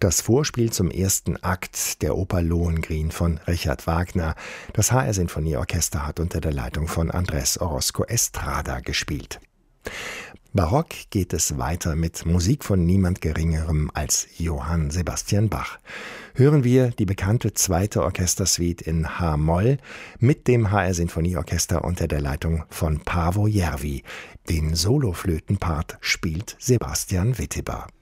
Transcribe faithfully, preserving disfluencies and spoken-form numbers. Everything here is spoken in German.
Das Vorspiel zum ersten Akt der Oper Lohengrin von Richard Wagner. Das H R-Sinfonieorchester hat unter der Leitung von Andrés Orozco Estrada gespielt. Barock geht es weiter mit Musik von niemand Geringerem als Johann Sebastian Bach. Hören wir die bekannte zweite Orchestersuite in H-Moll mit dem H R-Sinfonieorchester unter der Leitung von Paavo Järvi. Den Soloflötenpart spielt Sebastian Witteber.